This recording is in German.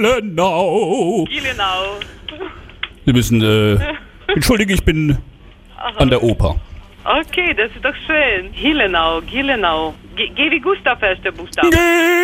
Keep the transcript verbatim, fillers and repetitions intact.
Gielenau. Gielenau. Sie müssen, äh, entschuldige, ich bin an der Oper. Okay, das ist doch schön. Gielenau, Gielenau. G, G wie Gustav, erster Buchstabe. G